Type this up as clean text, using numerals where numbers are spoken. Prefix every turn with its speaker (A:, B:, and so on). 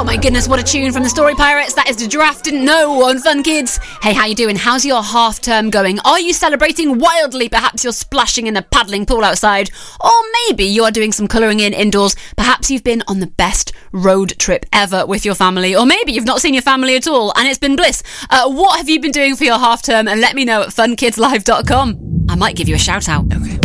A: my goodness, what a tune from the Story Pirates. That is The Giraffe Didn't Know on Fun Kids. Hey, how you doing? How's your half term going? Are you celebrating wildly? Perhaps you're splashing in a paddling pool outside. Or maybe you are doing some colouring in indoors. Perhaps you've been on the best road trip ever with your family. Or maybe you've not seen your family at all and it's been bliss. What have you been doing for your half term? And let me know at funkidslive.com. I might give you a shout out.
B: Okay.